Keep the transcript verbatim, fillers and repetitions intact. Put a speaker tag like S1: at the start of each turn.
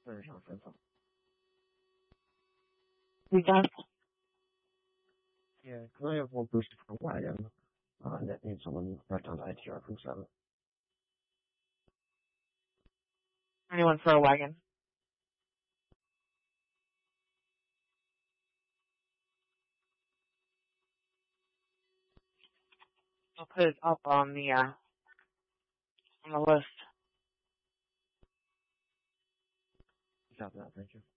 S1: 分上分放。
S2: We got
S1: Yeah, can I have one boost for wagon? Uh, that needs someone right down to I T R from seven.
S2: anyone for a wagon? I'll put it up on the, uh, on the list.
S1: Got that, thank you.